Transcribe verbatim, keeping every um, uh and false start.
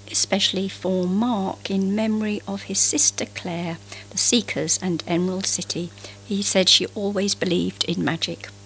especially for Mark in memory of his sister Claire, the Seekers and Emerald City. He said she always believed in magic.